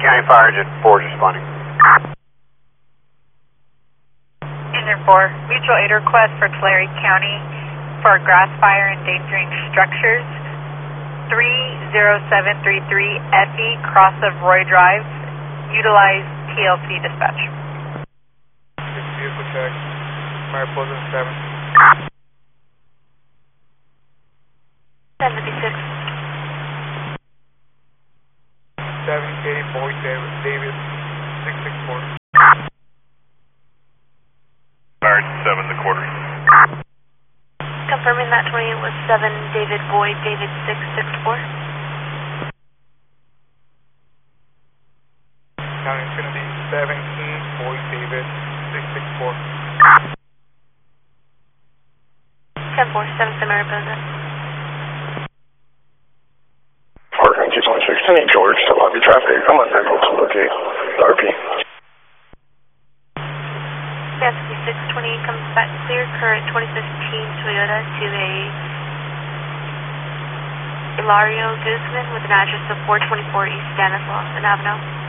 County Fire Engine 4 is responding. Engine 4, mutual aid request for Tulare County for grass fire endangering structures. 30733 FE, cross of Roy Drive. Utilize TLC dispatch. Vehicle check. Mariposa 7. 76. 7K, Boyd David, 664. Alright, 7 the quarter. Confirming that 28 was 7 David Boyd David 664. County Infinity 17, Boyd David, 664. 10-4, 7 Mariposa. Park on 226, 10 George, still have your traffic. I'm unable to locate the RP. Yeah, 5628 comes back clear, current 2015 Toyota to a Ilario Guzman with an address of 424 East Stanislaus and Avenue.